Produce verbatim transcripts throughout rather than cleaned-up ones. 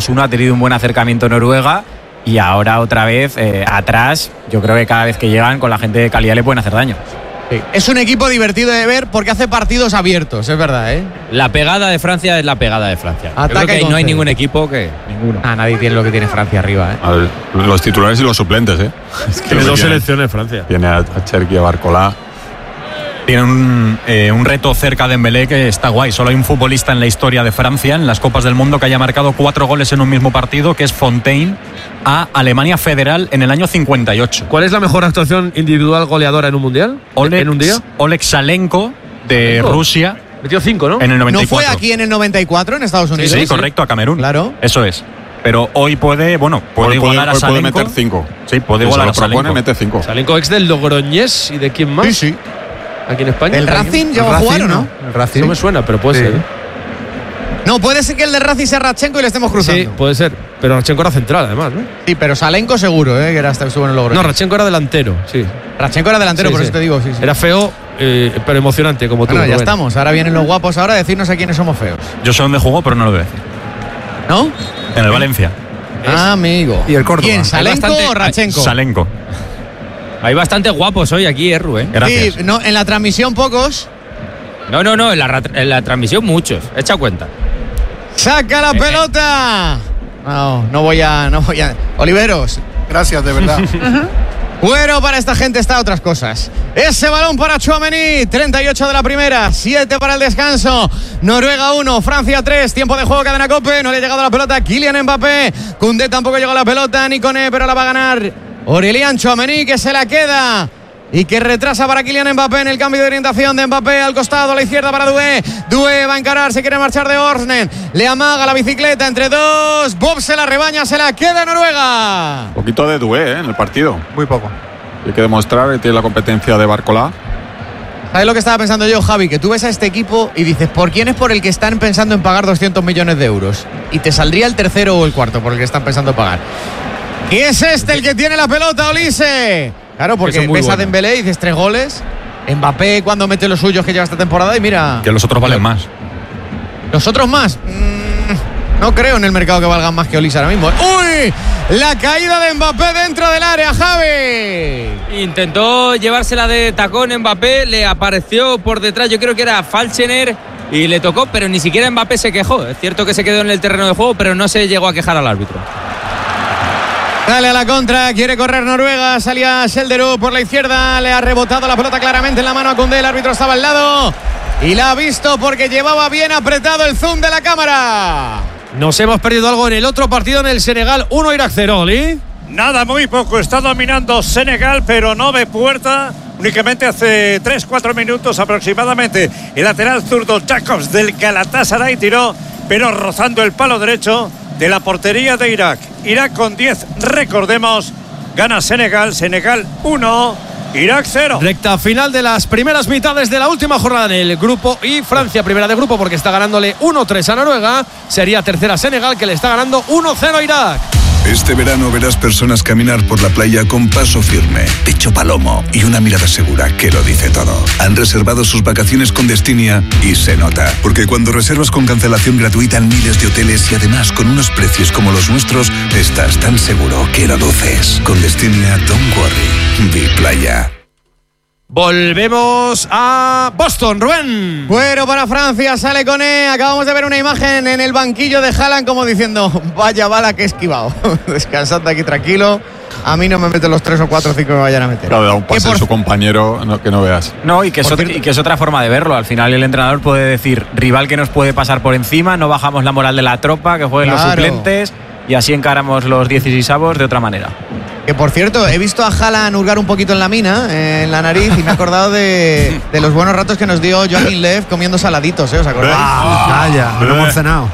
uno ha tenido un buen acercamiento Noruega y ahora otra vez eh, atrás, yo creo que cada vez que llegan con la gente de calidad le pueden hacer daño. Sí. Es un equipo divertido de ver porque hace partidos abiertos, es verdad, ¿eh? La pegada de Francia es la pegada de Francia. Creo que no hay ningún equipo que… Ninguno. Ah, nadie tiene lo que tiene Francia arriba, ¿eh? A ver, los titulares y los suplentes, ¿eh? Es que tiene dos tiene, selecciones Francia. Tiene a, a Cherki, a Barcola. Tiene un, eh, un reto cerca de Dembélé que está guay. Solo hay un futbolista en la historia de Francia, en las Copas del Mundo, que haya marcado cuatro goles en un mismo partido, que es Fontaine, a Alemania Federal en el año cincuenta y ocho. ¿Cuál es la mejor actuación individual goleadora en un mundial? Oleg, ¿En un día? Oleg Salenko, de ¿Salenko? Rusia. Metió cinco, ¿no? En el noventa y cuatro. ¿No fue aquí en el noventa y cuatro en Estados Unidos? Sí, sí, correcto, a Camerún. Claro. Eso es. Pero hoy puede, bueno, puede Hoy igualar puede, a hoy Salenko. puede meter cinco. Sí, puede Si igualar se lo a propone, Salenko. mete cinco. Salenko, ex del Logroñés y de quién más. Sí, sí. Aquí en España. ¿El Racing llegó a jugar o no? El Racing. No me suena, pero puede Sí. ser. ¿eh? No, puede ser que el de Racing sea Radchenko y le estemos cruzando. Sí, puede ser. Pero Radchenko era central, además, ¿no? Sí, pero Salenko seguro, ¿eh? Que era hasta estuvo en el Logroñés. No, Radchenko era delantero, sí. Radchenko era delantero, Sí, por sí. eso te digo, sí, sí. Era feo, eh, pero emocionante, como tú. Bueno, ya Rubén. estamos. Ahora vienen los guapos ahora a decirnos a quiénes somos feos. Yo sé dónde jugó, pero no lo voy a decir. ¿No? En el Valencia. Ah, amigo. Y el Córdoba. ¿Quién? ¿Salenko bastante- o Radchenko? Salenko. Hay bastante guapos hoy aquí, eh, Rubén. Gracias. Sí, no, en la transmisión pocos. No, no, no, en la, rat- en la transmisión muchos. Echa cuenta. ¡Saca la Eh, eh. pelota! No, no voy a, no voy a. Oliveros. Gracias, de verdad. Bueno, para esta gente está otras cosas. Ese balón para Tchouaméni, treinta y ocho de la primera, siete para el descanso. Noruega uno, Francia tres, tiempo de juego, cadena Cope. No le ha llegado la pelota Kylian Mbappé. Koundé tampoco llegó a la pelota, ni Koné, pero la va a ganar Aurélien Tchouaméni, que se la queda y que retrasa para Kylian Mbappé en el cambio de orientación de Mbappé al costado, a la izquierda para Doué. Doué va a encarar, se quiere marchar de Orsnen. Le amaga la bicicleta entre dos. Bob se la rebaña, se la queda Noruega. Un poquito de Doué, ¿eh? En el partido. Muy poco. Hay que demostrar que tiene la competencia de Barcola. ¿Sabes lo que estaba pensando yo, Javi? Que tú ves a este equipo y dices, ¿por quién es por el que están pensando en pagar doscientos millones de euros? Y te saldría el tercero o el cuarto por el que están pensando en pagar. ¿Qué es este el que tiene la pelota, Olise? Claro, porque Eso es muy ves a bueno. Dembélé y dices tres goles. Mbappé cuando mete los suyos que lleva esta temporada y mira. Que los otros valen más. ¿Los otros más? Mm, no creo en el mercado que valgan más que Olise ahora mismo. ¡Uy! La caída de Mbappé dentro del área, Javi. Intentó llevársela de tacón Mbappé, le apareció por detrás, yo creo que era Falchener y le tocó, pero ni siquiera Mbappé se quejó. Es cierto que se quedó en el terreno de juego, pero no se llegó a quejar al árbitro. Dale a la contra, quiere correr Noruega, salía Schelderup por la izquierda, le ha rebotado la pelota claramente en la mano a Koundé, el árbitro estaba al lado y la ha visto porque llevaba bien apretado el zoom de la cámara. Nos hemos perdido algo en el otro partido en el Senegal, uno Irak cero, Oli. Nada, muy poco. Está dominando Senegal, pero no ve puerta. Únicamente hace tres cuatro minutos aproximadamente. El lateral zurdo Jacobs del Galatasaray tiró, pero rozando el palo derecho de la portería de Irak. Irak con diez, recordemos, gana Senegal. Senegal uno, Irak cero. Recta final de las primeras mitades de la última jornada en el grupo y Francia primera de grupo porque está ganándole uno tres a Noruega. Sería tercera Senegal que le está ganando uno cero a Irak. Este verano verás personas caminar por la playa con paso firme, pecho palomo y una mirada segura que lo dice todo. Han reservado sus vacaciones con Destinia y se nota, porque cuando reservas con cancelación gratuita en miles de hoteles y además con unos precios como los nuestros, estás tan seguro que lo luces. Con Destinia, don't worry, vi playa. Volvemos a Boston, Rubén. Bueno, para Francia sale Koné. Acabamos de ver una imagen en el banquillo de Haaland como diciendo, vaya bala que he esquivado. Descansando aquí tranquilo. A mí no me meten los tres o cuatro o cinco que me vayan a meter. Claro, da un pase Que por- a su compañero no, que no veas. No, y que, es Por otra, cierto- y que es otra forma de verlo. Al final el entrenador puede decir, rival que nos puede pasar por encima, no bajamos la moral de la tropa, que jueguen Claro. los suplentes y así encaramos los dieciseisavos de otra manera. Que por cierto, he visto a Haaland hurgar un poquito en la mina, eh, en la nariz, y me he acordado de, de los buenos ratos que nos dio Joaquín Lev comiendo saladitos, ¿eh? ¿Os acordáis? Calla, me lo hemos cenado.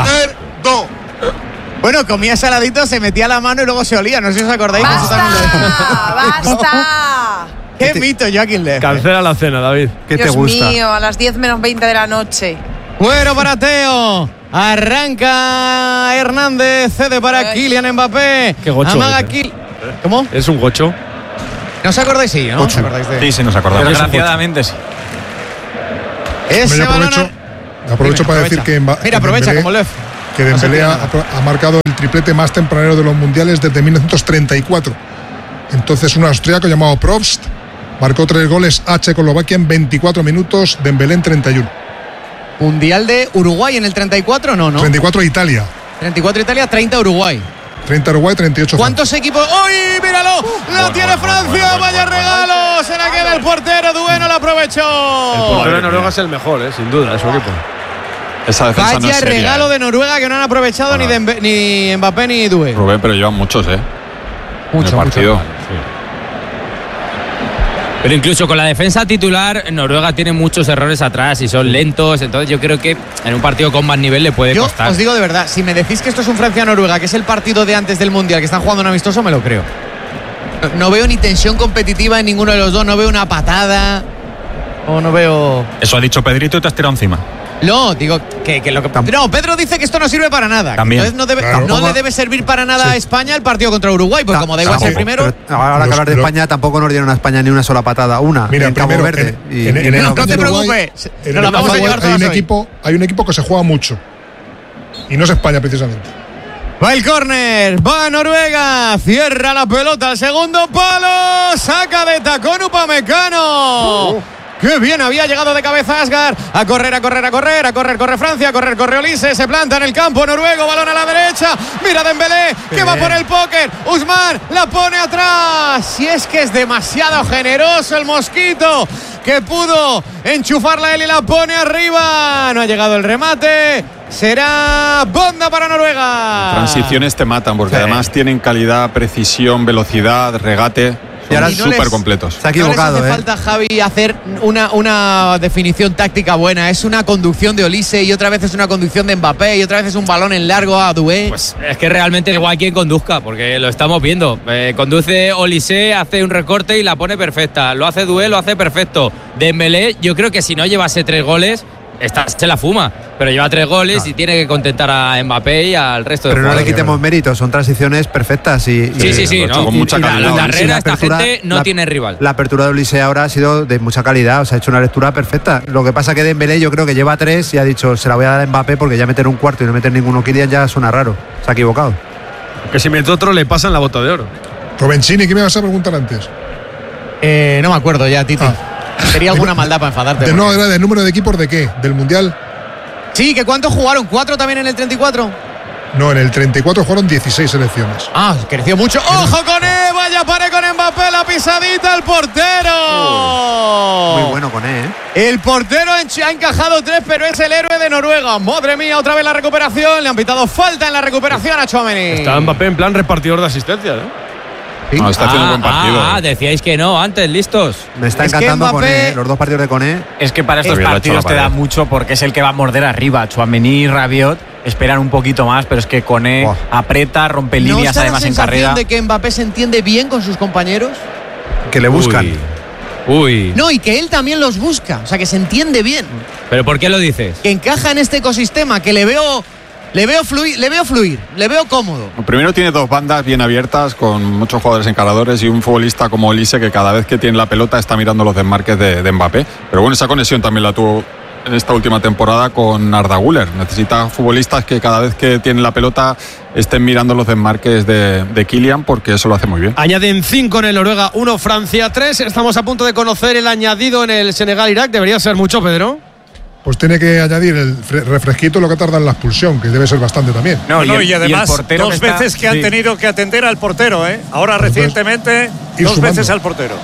Bueno, comía saladitos, se metía la mano y luego se olía. No sé si os acordáis. Eso también lo- ¡Basta! ¡Basta! ¡Qué mito, Joaquín Lev! Cancela la cena, David. ¿Qué Dios te gusta? mío, a las diez menos veinte de la noche. Bueno para Teo. Arranca Hernández, cede para Ay. Kylian Mbappé. Qué gocho Amaga es, eh. Kyl- ¿Cómo? Es un gocho. ¿No os acordáis? Sí, ¿no? ¿Os acordáis de Sí, sí, nos acordamos. Pero es un Desgraciadamente sí. ese Yo balón? aprovecho, aprovecho Dime, para aprovecha. decir que, Mba- Mira, que aprovecha Dembélé- como Lev. que No se Dembélé pierde ha, nada. ha marcado el triplete más tempranero de los mundiales desde mil novecientos treinta y cuatro. Entonces un austriaco llamado Probst marcó tres goles a Checoslovaquia en veinticuatro minutos, Dembélé en treinta y uno. Mundial de Uruguay en el treinta y cuatro, no, ¿no? treinta y cuatro Italia. treinta y cuatro Italia, treinta Uruguay. treinta Uruguay, treinta y ocho ¿Cuántos equipos? ¡Uy, míralo! ¡La tiene Francia! ¡Vaya regalo! Se la queda el portero, Doué no lo aprovechó. El portero de Noruega es el mejor, ¿eh? Sin duda, es su equipo. Esa defensa Vaya no es seria, regalo eh. de Noruega que no han aprovechado ni, Dembe, ni Mbappé ni Doué. Rubén, pero llevan muchos, ¿eh? Mucho, en el partido. mucho. Pero incluso con la defensa titular, Noruega tiene muchos errores atrás y son lentos. Entonces yo creo que en un partido con más nivel le puede Yo costar. os digo de verdad, si me decís que esto es un Francia-Noruega, que es el partido de antes del Mundial, que están jugando un amistoso, me lo creo. No, no veo ni tensión competitiva en ninguno de los dos, no veo una patada, o no veo... Eso ha dicho Pedrito y te has tirado encima. No, digo que, que lo que... No, Pedro dice que esto no sirve para nada. También. Entonces no, debe, Claro. no le debe servir para nada a España el partido contra Uruguay, porque como da igual ser primero... Pero ahora que Los- hablar de los- España, tampoco nos dieron a España ni una sola patada. Una Mira, en Cabo primero, Verde. en- y, en- y en el no, no campo te de Uruguay- preocupes, en nos el la vamos a campo de llevar Uruguay hay todas un hoy. equipo, hay un equipo que se juega mucho. Y no es España precisamente. Va el córner, va Noruega, cierra la pelota al segundo palo, saca de tacón Upamecano. ¡Qué bien! Había llegado de cabeza Asgard. A correr, a correr, a correr, a correr, corre Francia, a correr, corre Olise. Se planta en el campo noruego, balón a la derecha. Mira Dembélé, que va por el póker. Usman la pone atrás. Si es que es demasiado generoso el mosquito, que pudo enchufarla él y la pone arriba. No ha llegado el remate. Será Bonda para Noruega. Transiciones te matan, porque Sí. además tienen calidad, precisión, velocidad, regate. Y ahora Son Y no les- súper completos. se ha equivocado, no les hace ¿eh? falta, Javi, hacer una, una definición táctica buena. Es una conducción de Olise y otra vez es una conducción de Mbappé y otra vez es un balón en largo a Doué. Pues es que realmente igual quien conduzca, porque lo estamos viendo. Eh, conduce Olise, hace un recorte y la pone perfecta. Lo hace Doué, lo hace perfecto. Dembélé, yo creo que si no llevase tres goles, esta se la fuma. Pero lleva tres goles Claro. y tiene que contentar a Mbappé y al resto de Pero no le jugadores. quitemos méritos, son transiciones perfectas. Y, y- Sí, sí, sí, lo ha hecho no. con mucha Y la- calidad. la y carrera, la esta apertura- gente no la- tiene rival. La apertura de Ulises ahora ha sido de mucha calidad, o sea, ha hecho una lectura perfecta. Lo que pasa que Dembélé yo creo que lleva tres y ha dicho, se la voy a dar a Mbappé porque ya meter un cuarto y no meter ninguno Kylian ya suena raro. Se ha equivocado. Que si mete otro le pasan la bota de oro. Robencini, ¿qué me vas a preguntar antes? Eh, no me acuerdo ya, Titi. Ah. Sería alguna maldad para enfadarte. De, no, porque- era del número de equipos de qué? ¿Del Mundial? Sí, ¿que cuántos jugaron? ¿Cuatro también en el treinta y cuatro? No, en el treinta y cuatro jugaron dieciséis selecciones. Ah, creció mucho. ¡Ojo con él! Vaya pared con Mbappé, la pisadita al portero. Muy bueno con él, ¿eh? El portero ha ench- ha encajado tres, pero es el héroe de Noruega. Madre mía, otra vez la recuperación. Le han pitado falta en la recuperación a Tchouaméni. Está Mbappé en plan repartidor de asistencias, ¿no? No, está haciendo ah, un buen partido. ah, ah, decíais que no, antes, listos. Me está Es que encantando Mbappé- Koné, ¿eh? Los dos partidos de Koné. Es que para estos Muy bien, lo ha hecho partidos la te da pared. mucho porque es el que va a morder arriba. Tchouaméni y Rabiot esperan un poquito más, pero es que Koné Buah. aprieta, rompe ¿No os líneas da la además en sensación carrera. de que Mbappé se entiende bien con sus compañeros? Que le buscan. Uy. Uy. No, y que él también los busca. O sea, que se entiende bien. ¿Pero por qué lo dices? Que encaja en este ecosistema, que le veo, le veo fluir, le veo fluir, le veo cómodo. Primero tiene dos bandas bien abiertas con muchos jugadores encaradores y un futbolista como Olise que cada vez que tiene la pelota está mirando los desmarques de, de Mbappé. Pero bueno, esa conexión también la tuvo en esta última temporada con Arda Güler. Necesita futbolistas que cada vez que tienen la pelota estén mirando los desmarques de, de Kylian porque eso lo hace muy bien. Añaden cinco en el Noruega, uno Francia, tres. Estamos a punto de conocer el añadido en el Senegal-Irak. Debería ser mucho, Pedro. Pues tiene que añadir el fre- refresquito lo que tarda en la expulsión, que debe ser bastante también. No, Bueno, y, y, el- y el además, portero dos que está- veces que han sí. tenido que atender al portero, ¿eh? Ahora Entonces, recientemente, ir dos sumando. veces al portero.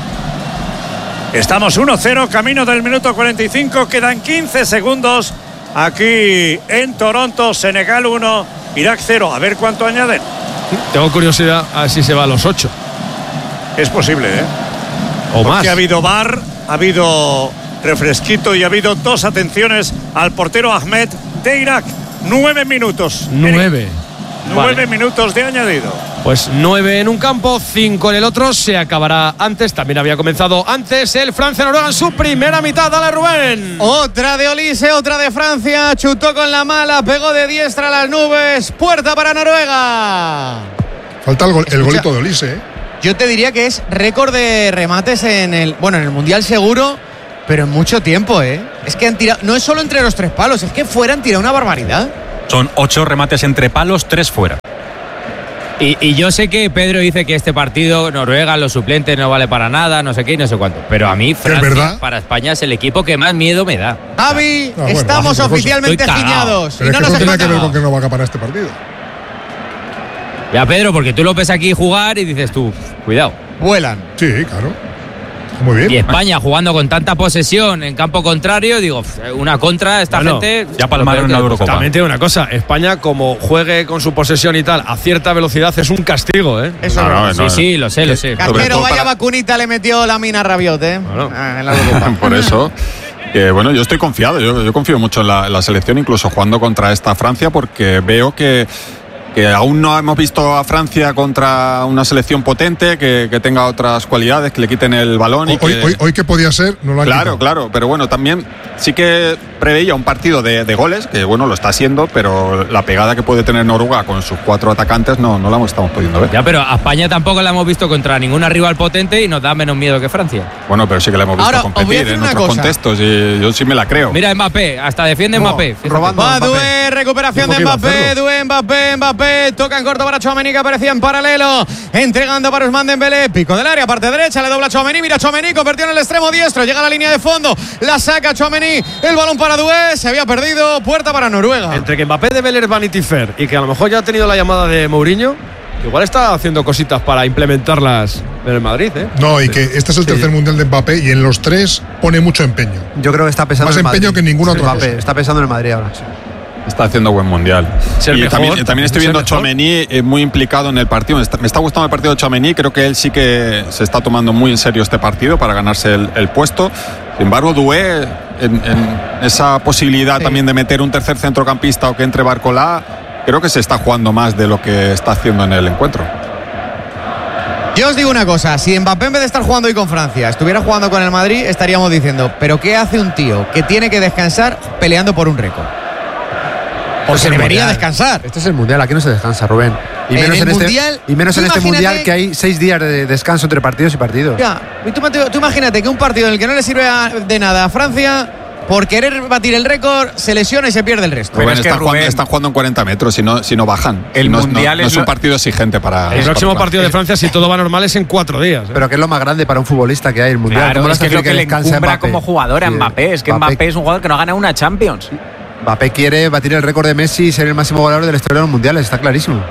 Estamos uno cero, camino del minuto cuarenta y cinco, quedan quince segundos aquí en Toronto, Senegal uno, Irak cero. A ver cuánto añaden. Tengo curiosidad a ver si se va a los ocho. Es posible, ¿eh? O más. Porque ha habido V A R, ha habido refresquito y ha habido dos atenciones al portero Ahmed de Irak. Nueve minutos. Nueve. Nueve Vale. minutos de añadido. Pues nueve en un campo, cinco en el otro. Se acabará antes. También había comenzado antes el Francia-Noruega en su primera mitad. Dale, Rubén. Otra de Olise, otra de Francia. Chutó con la mala, pegó de diestra a las nubes. Puerta para Noruega. Falta el, gol- el golito de Olise, ¿eh? Yo te diría que es récord de remates en el, bueno, en el Mundial seguro, pero en mucho tiempo, ¿eh? Es que han tirado, no es solo entre los tres palos, es que fuera han tirado una barbaridad. Son ocho remates entre palos, tres fuera. Y, y yo sé que Pedro dice que este partido, Noruega, los suplentes no vale para nada, no sé qué y no sé cuánto. Pero a mí, Francia, para España, es el equipo que más miedo me da. Javi, Ah, bueno, estamos bajo, oficialmente estoy cagao. giñados. Pero Y es no que nos eso tiene que ver escondemos. con que no va a acabar este partido. Ya, Pedro, porque tú lo ves aquí jugar y dices tú, cuidado. Vuelan. Sí, claro. Muy bien. Y España jugando con tanta posesión en campo contrario, digo, una contra, esta Bueno, gente. ya palmaron en la Eurocopa. También tiene una cosa, España como juegue con su posesión y tal a cierta velocidad es un castigo, ¿eh? Eso No, no. no, Sí, no. sí, lo sé, lo sé. Sobre Casquero, todo vaya para- vacunita le metió la mina a Rabiot, ¿eh? Bueno. Ah, en la Eurocopa. Por eso. Que, bueno, yo estoy confiado, yo, yo confío mucho en la, en la selección, incluso jugando contra esta Francia, porque veo que, que aún no hemos visto a Francia contra una selección potente, que, que tenga otras cualidades, que le quiten el balón. Y Hoy, que, hoy, hoy que podía ser, no lo han Claro, quitado. claro, pero bueno, también sí que preveía un partido de, de goles, que bueno, lo está haciendo, pero la pegada que puede tener Noruega con sus cuatro atacantes no, no la estamos pudiendo ver. Ya, pero a España tampoco la hemos visto contra ninguna rival potente y nos da menos miedo que Francia. Bueno, pero sí que la hemos visto Ahora, os voy a competir decir en una otros cosa. contextos y yo sí me la creo. Mira Mbappé, hasta defiende No, Mbappé. fíjate. robando. Va Mbappé. Doué, recuperación Dijo de que iba a Mbappé, hacerlo. Doué, Mbappé, Mbappé, toca en corto para Tchouaméni que aparecía en paralelo, entregando para Ousmane Dembélé, pico del área, parte derecha, le dobla a Tchouaméni, mira Tchouaméni, convirtió en el extremo diestro, llega a la línea de fondo, la saca Tchouaméni, el balón para Doué, se había perdido, puerta para Noruega. Entre que Mbappé debe leer Vanity Fair y que a lo mejor ya ha tenido la llamada de Mourinho, igual está haciendo cositas para implementarlas en el Madrid, ¿eh? No, y que este es el Sí. tercer mundial de Mbappé y en los tres pone mucho empeño. Yo creo que está pensando Más en el empeño Madrid. que ninguna otra Mbappé, cosa. está pensando en el Madrid ahora. Está haciendo buen mundial. Ser y mejor, también, también estoy ser viendo a mejor. Tchouaméni eh, muy implicado en el partido. Me está, me está gustando el partido de Tchouaméni. Creo que él sí que se está tomando muy en serio este partido para ganarse el, el puesto. Sin embargo, Doué, en, en esa posibilidad Sí. también de meter un tercer centrocampista o que entre Barcolá, creo que se está jugando más de lo que está haciendo en el encuentro. Yo os digo una cosa, si Mbappé en vez de estar jugando hoy con Francia, estuviera jugando con el Madrid, estaríamos diciendo, pero ¿qué hace un tío que tiene que descansar peleando por un récord? Porque el debería Mundial. descansar. Este es el mundial, aquí no se descansa, Rubén. Y En menos el en, este, Mundial, y menos tú en este imagínate- mundial que hay seis días de descanso entre partidos y partidos. Ya, y tú, tú imagínate que un partido en el que no le sirve a- de nada a Francia, por querer batir el récord, se lesiona y se pierde el resto. Pero Rubén, es que, están, jugando, Rubén, están jugando en cuarenta metros si no, si no bajan. El Si no, Mundial no, no es es un lo- partido exigente para. El próximo para partido de Francia, si todo va normal, es en cuatro días. ¿eh? Pero que es lo más grande para un futbolista que hay el mundial. Claro, ¿Cómo le es vas a que es lo decir que le descansa encumbra Mbappé? como jugador a Sí, Mbappé. Es que Mbappé es un jugador que no gana una Champions. Mbappé quiere batir el récord de Messi y ser el máximo goleador de la historia de los mundiales, está clarísimo.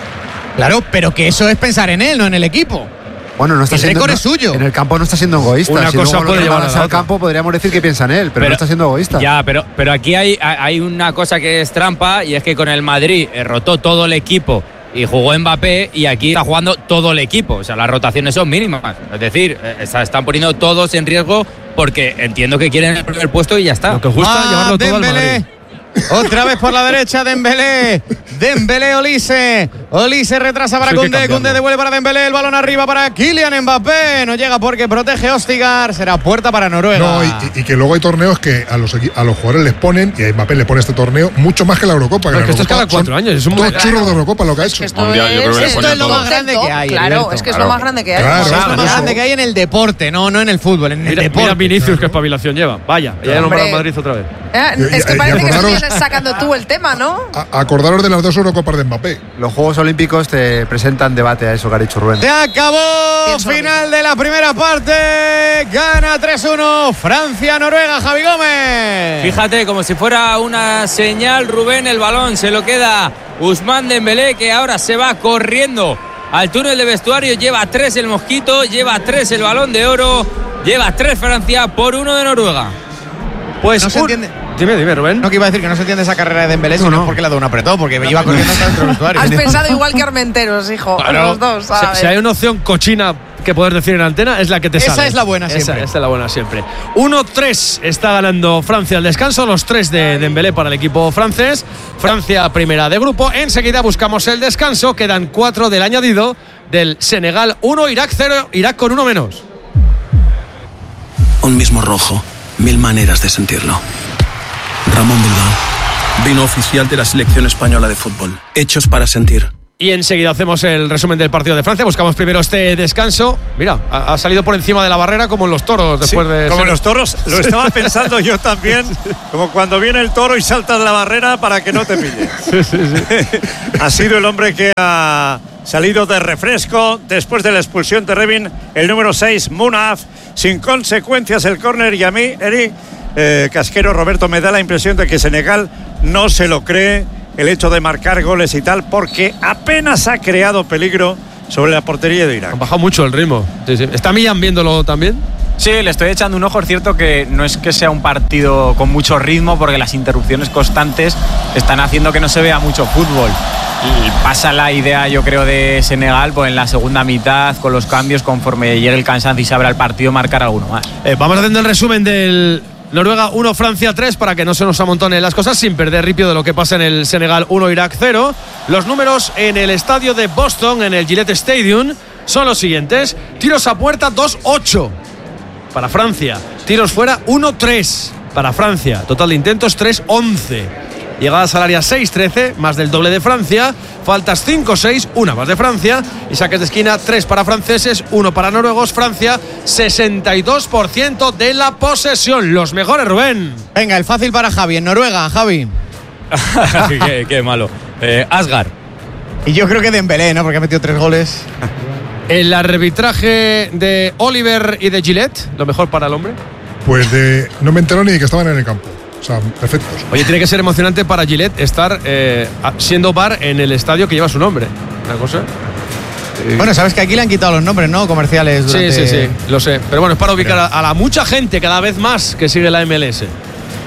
Claro, pero que eso es pensar en él, no en el equipo. Bueno, no está El siendo, récord no- es suyo. En el campo no está siendo egoísta. Una si cosa luego lo puede llevar a la trasladas al otra. campo, podríamos decir que piensa en él, pero, no está siendo egoísta. Ya, pero, pero aquí hay, hay una cosa que es trampa y es que con el Madrid eh, rotó todo el equipo y jugó Mbappé y aquí está jugando todo el equipo. O sea, las rotaciones son mínimas. Es decir, eh, está- están poniendo todos en riesgo porque entiendo que quieren el primer puesto y ya está. Lo que os gusta Ah, llevarlo todo al Dembélé. Madrid. Otra vez por la derecha Dembélé. Dembélé, Olise. Olise retrasa para Eso hay que Koundé. cambiarlo. Koundé devuelve para Dembélé. El balón arriba para Kylian Mbappé. No llega porque protege Ostigar. Será puerta para Noruega. No, y, y que luego hay torneos que a los, equi- a los jugadores les ponen, y a Mbappé le pone este torneo mucho más que la Eurocopa. No, la es que esto es Eurocopa cada cuatro son años, es un dos mundial. churros de Eurocopa lo que ha hecho. Esto Mundial, yo creo que le es, ponen es lo todo. más grande que hay, Claro, Alberto. es que es Claro. lo más grande que hay. Claro, Es lo más por eso. grande que hay en el deporte, no, no en el fútbol, en el Mira, deporte. mira Vinicius, que espabilación lleva. Vaya, ya lo Hombre. para Madrid otra vez. Eh, Y- Es que y- y parece que acordaros- estás sacando tú el tema, ¿no? A- acordaros de las dos Eurocopas de Mbappé. Los Juegos Olímpicos te presentan debate a eso que ha dicho Rubén. Se acabó. Pienso lo Final de la primera parte. Gana tres uno. Francia-Noruega. Javi Gómez. Fíjate, como si fuera una señal, Rubén, el balón se lo queda Ousmane Dembélé, que ahora se va corriendo al túnel de vestuario. Lleva tres el Mosquito, lleva tres el Balón de Oro, lleva tres Francia por uno de Noruega. Pues No se un- entiende. Dime, dime, Rubén. No, que iba a decir que no se entiende esa carrera de Dembélé, No, sino no. porque le ha dado un apretón, porque iba corriendo hasta dentro del vestuario. Has pensado igual que Armenteros, hijo. Claro. Los dos, Si- ¿sabes? Si hay una opción cochina que poder decir en antena, es la que te Esa sale. es la buena Esa- siempre. Esa es la buena siempre. uno tres está ganando Francia al descanso, los tres de Dembélé para el equipo francés. Francia primera de grupo. Enseguida buscamos el descanso. Quedan cuatro del añadido del Senegal uno, Irak cero, Irak con uno menos. Un mismo rojo, mil maneras de sentirlo. Ramón Bilbao, vino oficial de la selección española de fútbol. Hechos para sentir. y enseguida hacemos el resumen del partido de Francia. Buscamos primero este descanso. Mira, ha, ha salido por encima de la barrera como en los toros después sí, de. Como ser... en los toros, lo estaba pensando yo también. Como cuando viene el toro y saltas la barrera para que no te pille. Sí, sí, sí. Ha sido el hombre que ha salido de refresco después de la expulsión de Revin, el número seis, Munaf. Sin consecuencias el córner, y a mí, Eric eh, Casquero, Roberto, me da la impresión de que Senegal no se lo cree el hecho de marcar goles y tal, porque apenas ha creado peligro sobre la portería de Irak. Han bajado mucho el ritmo. Sí, sí. ¿Está Millán viéndolo también? Sí, le estoy echando un ojo. Es cierto que no es que sea un partido con mucho ritmo, porque las interrupciones constantes están haciendo que no se vea mucho fútbol. Y pasa la idea, yo creo, de Senegal, pues en la segunda mitad, con los cambios, conforme llegue el cansancio y se abra el partido, marcar alguno más. Eh, vamos haciendo el resumen del Noruega uno, Francia tres, para que no se nos amontonen las cosas, sin perder ripio de lo que pasa en el Senegal uno, Irak cero. Los números en el estadio de Boston, en el Gillette Stadium, son los siguientes. Tiros a puerta dos ocho para Francia. Tiros fuera uno tres para Francia. Total de intentos tres once. Llegadas al área seis trece, más del doble de Francia. Faltas cinco seis, una más de Francia. Y saques de esquina tres para franceses, uno para noruegos. Francia, sesenta y dos por ciento de la posesión. Los mejores, Rubén. Venga, el fácil para Javi, en Noruega, Javi. qué, qué malo. Eh, Asgard. Y yo creo que Dembélé, ¿no? Porque ha metido tres goles. El arbitraje de Oliver y de Gillette, lo mejor para el hombre. Pues de, no me enteró ni de que estaban en el campo. O sea, perfectos. Oye, tiene que ser emocionante para Gillette estar eh, siendo V A R en el estadio que lleva su nombre. Una cosa. Eh. Bueno, sabes que aquí le han quitado los nombres, ¿no? Comerciales. Durante... Sí, sí, sí, lo sé. Pero bueno, es para ubicar a, a la mucha gente cada vez más que sigue la M L S.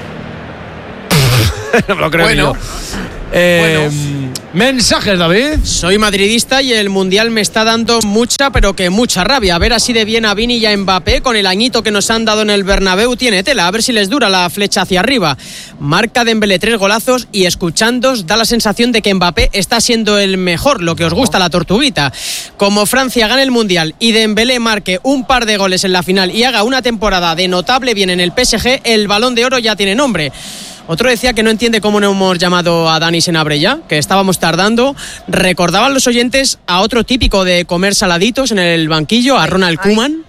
No me lo creo bueno. yo. Eh, bueno. Mensajes, David. Soy madridista y el Mundial me está dando mucha, pero que mucha rabia. A ver así de bien a Vini y a Mbappé, con el añito que nos han dado en el Bernabéu, tiene tela. A ver si les dura la flecha hacia arriba. Marca Dembélé tres golazos y escuchándos da la sensación de que Mbappé está siendo el mejor, lo que os gusta, la tortuguita. Como Francia gane el Mundial y Dembélé marque un par de goles en la final y haga una temporada de notable bien en el P S G, el Balón de Oro ya tiene nombre. Otro decía que no entiende cómo no hemos llamado a Dani Senabre ya, que estábamos tardando. Recordaban los oyentes a otro típico de comer saladitos en el banquillo, a Ronald Koeman.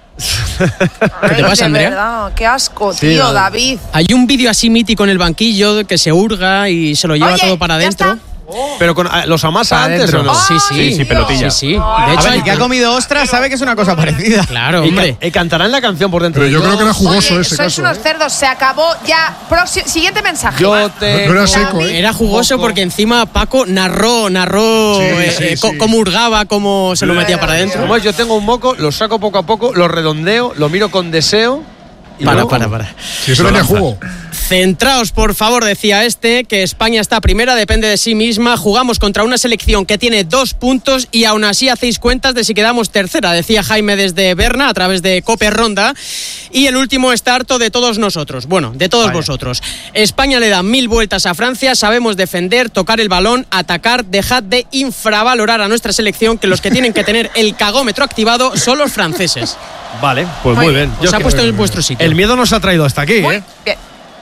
¿Qué te pasa, Andrea? Verdad, qué asco, sí, tío, David. Hay un vídeo así mítico en el banquillo que se hurga y se lo lleva Oye, todo para adentro. Oh. Pero con, ¿los amasa antes o no? Sí, sí, sí, sí, pelotilla. Sí, sí. De hecho, a ver, el que ha comido ostras sabe que es una cosa parecida. Claro, y hombre. Ca y cantarán la canción por dentro. Pero yo creo que era jugoso Oye, ese sois caso. unos ¿eh? cerdos, se acabó ya. Proxi siguiente mensaje. Yo te no era seco, ¿eh? Era jugoso porque encima Paco narró, narró Sí, eh, sí, eh, sí. cómo hurgaba, cómo se lo metía para adentro. Como es, yo tengo un moco, lo saco poco a poco, lo redondeo, lo miro con deseo. Y Para, luego, para, para. Si eso tenía jugo. Centraos, por favor, decía este, que España está primera, depende de sí misma. Jugamos contra una selección que tiene dos puntos y aún así hacéis cuentas de si quedamos tercera, decía Jaime desde Berna a través de Cope Ronda. Y el último está harto de todos nosotros, bueno, de todos Vaya. vosotros. España le da mil vueltas a Francia, sabemos defender, tocar el balón, atacar, dejad de infravalorar a nuestra selección, que los que tienen que tener el cagómetro activado son los franceses. Vale, pues muy, muy bien. Os ha puesto en vuestro sitio. El miedo nos ha traído hasta aquí, Muy ¿eh? bien.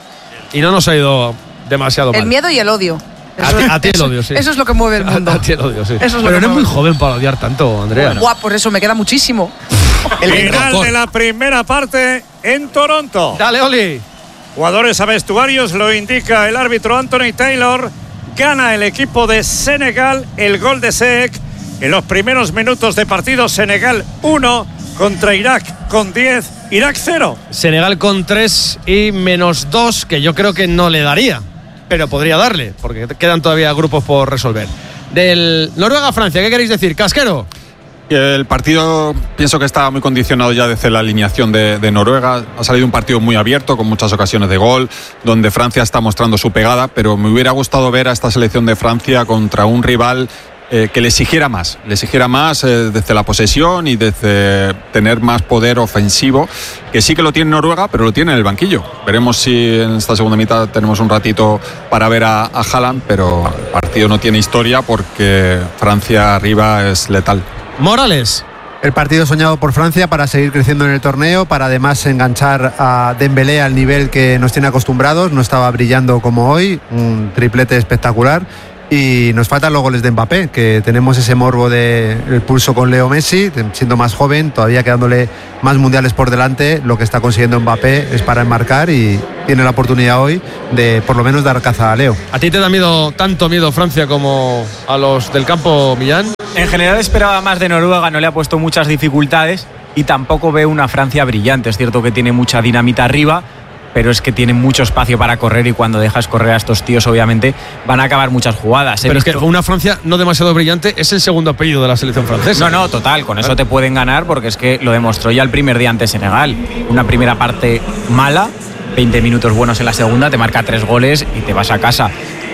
Y no nos ha ido demasiado mal. El miedo y el odio. A ti, a ti el odio, sí. Eso es lo que mueve el mundo. A, a ti el odio, sí. Eso es lo Pero que no es muy mueve. joven para odiar tanto, Andrea. Guau, por eso me queda muchísimo. El final de la primera parte en Toronto. Dale, Oli. Jugadores a vestuarios, lo indica el árbitro Anthony Taylor. Gana el equipo de Senegal el gol de Seek. En los primeros minutos de partido, Senegal uno contra Irak con diez, Irak cero. Senegal con tres y menos dos, que yo creo que no le daría, pero podría darle, porque quedan todavía grupos por resolver. Del Noruega-Francia, ¿qué queréis decir? Casquero. El partido pienso que estaba muy condicionado ya desde la alineación de, de Noruega. Ha salido un partido muy abierto, con muchas ocasiones de gol, donde Francia está mostrando su pegada, pero me hubiera gustado ver a esta selección de Francia contra un rival eh, que le exigiera más, le exigiera más eh, desde la posesión y desde tener más poder ofensivo, que sí que lo tiene Noruega, pero lo tiene en el banquillo. Veremos si en esta segunda mitad tenemos un ratito para ver a, a Haaland, pero el partido no tiene historia porque Francia arriba es letal. Morales. El partido soñado por Francia para seguir creciendo en el torneo, para además enganchar a Dembélé al nivel que nos tiene acostumbrados. No estaba brillando como hoy, un triplete espectacular. Y nos faltan los goles de Mbappé, que tenemos ese morbo de el pulso con Leo Messi, siendo más joven, todavía quedándole más mundiales por delante. Lo que está consiguiendo Mbappé es para enmarcar y tiene la oportunidad hoy de por lo menos dar caza a Leo. ¿A ti te da miedo, tanto miedo Francia como a los del campo, Millán? En general esperaba más de Noruega, no le ha puesto muchas dificultades y tampoco veo una Francia brillante. Es cierto que tiene mucha dinamita arriba, pero es que tiene mucho espacio para correr y cuando dejas correr a estos tíos obviamente van a acabar muchas jugadas. He pero visto... es que una Francia no demasiado brillante es el segundo apellido de la selección francesa. No, no, total, con eso te pueden ganar porque es que lo demostró ya el primer día ante Senegal. Una primera parte mala, veinte minutos buenos en la segunda, te marca tres goles y te vas a casa.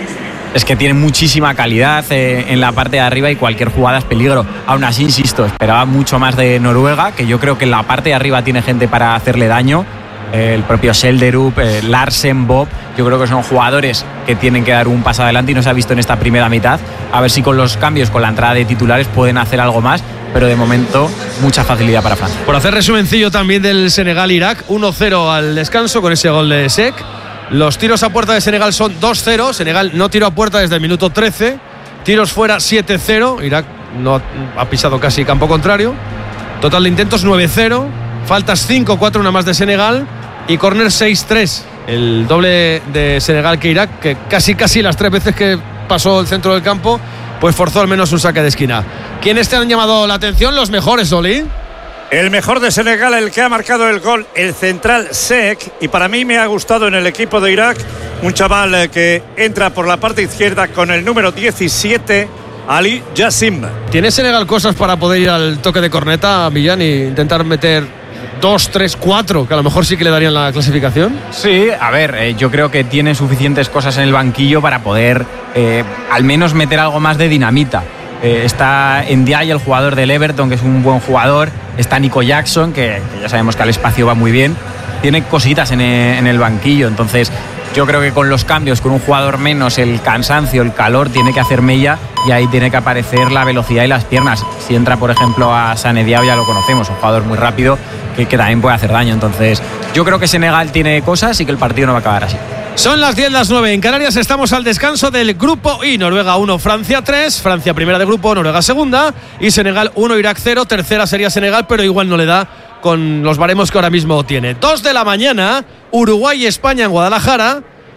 Es que tiene muchísima calidad eh, en la parte de arriba y cualquier jugada es peligro. Aún así, insisto, esperaba mucho más de Noruega, que yo creo que en la parte de arriba tiene gente para hacerle daño. El propio Selderup, eh, Larsen, Bob, yo creo que son jugadores que tienen que dar un paso adelante y no se ha visto en esta primera mitad. A ver si con los cambios, con la entrada de titulares pueden hacer algo más, pero de momento mucha facilidad para Francia. Por hacer resumencillo también del Senegal-Irak, uno cero al descanso con ese gol de Sek. Los tiros a puerta de Senegal son dos cero, Senegal no tiró a puerta desde el minuto trece, tiros fuera siete cero, Irak no ha pisado casi campo contrario, total de intentos nueve cero, faltas cinco cuatro, una más de Senegal. Y córner seis tres, el doble de Senegal que Irak, que casi casi las tres veces que pasó el centro del campo, pues forzó al menos un saque de esquina. ¿Quiénes te han llamado la atención? Los mejores, Oli. El mejor de Senegal, el que ha marcado el gol, el central Sek. Y para mí me ha gustado en el equipo de Irak un chaval que entra por la parte izquierda con el número diecisiete, Ali Jassim. ¿Tiene Senegal cosas para poder ir al toque de corneta, Millán, e intentar meter dos, tres, cuatro, que a lo mejor sí que le darían la clasificación? Sí, a ver, eh, yo creo que tiene suficientes cosas en el banquillo para poder eh, al menos meter algo más de dinamita. Eh, está Ndiaye, el jugador del Everton, que es un buen jugador. Está Nico Jackson, que, que ya sabemos que al espacio va muy bien. Tiene cositas en el, en el banquillo, entonces yo creo que con los cambios, con un jugador menos, el cansancio, el calor, tiene que hacer mella y ahí tiene que aparecer la velocidad y las piernas. Si entra, por ejemplo, a Sané Diao, ya lo conocemos, un jugador muy rápido que, que también puede hacer daño. Entonces, yo creo que Senegal tiene cosas y que el partido no va a acabar así. Son las diez, las nueve en Canarias, estamos al descanso del grupo I. Noruega uno, Francia tres, Francia primera de grupo, Noruega segunda y Senegal uno, Irak cero, tercera sería Senegal, pero igual no le da con los baremos que ahora mismo tiene. dos de la mañana, Uruguay y España en Guadalajara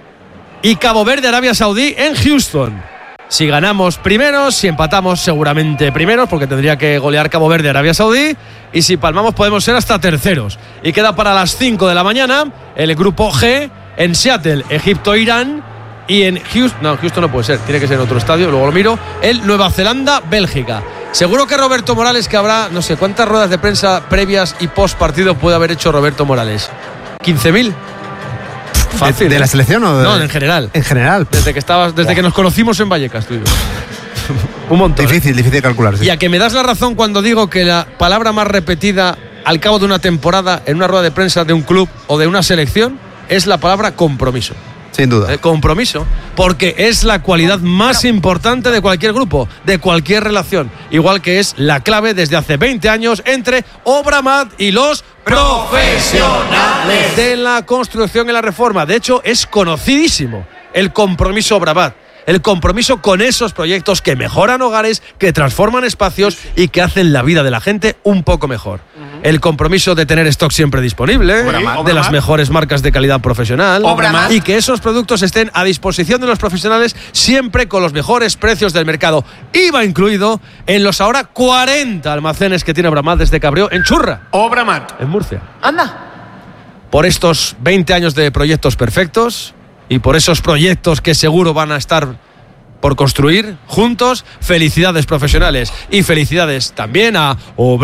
y Cabo Verde, Arabia Saudí en Houston. Si ganamos primeros, si empatamos seguramente primeros, porque tendría que golear Cabo Verde, Arabia Saudí, y si palmamos podemos ser hasta terceros. Y queda para las cinco de la mañana el grupo G en Seattle, Egipto, Irán, y en Houston, no, Houston no puede ser, tiene que ser en otro estadio, luego lo miro, el Nueva Zelanda, Bélgica. Seguro que Roberto Morales, que habrá, no sé, ¿cuántas ruedas de prensa previas y post partido puede haber hecho Roberto Morales? ¿quince mil? Fácil, ¿De, de la selección o de... No, en general. En general. Desde que estabas, desde que nos conocimos en Vallecas, tú y yo. Un montón. Difícil, difícil de calcular. Sí. Y a que me das la razón cuando digo que la palabra más repetida al cabo de una temporada en una rueda de prensa de un club o de una selección es la palabra compromiso. Sin duda. Eh, compromiso, porque es la cualidad más importante de cualquier grupo, de cualquier relación. Igual que es la clave desde hace veinte años entre Obramat y los profesionales de la construcción y la reforma. De hecho, es conocidísimo el compromiso Obramat. El compromiso con esos proyectos que mejoran hogares, que transforman espacios y que hacen la vida de la gente un poco mejor. Uh-huh. El compromiso de tener stock siempre disponible, Obramat, de las mejores marcas de calidad profesional, Obramat, y que esos productos estén a disposición de los profesionales siempre con los mejores precios del mercado. I V A incluido en los ahora cuarenta almacenes que tiene Obramat desde Cabrió en Churra, Obramat, en Murcia. Anda. Por estos veinte años de proyectos perfectos y por esos proyectos que seguro van a estar por construir juntos, felicidades profesionales y felicidades también a Obra.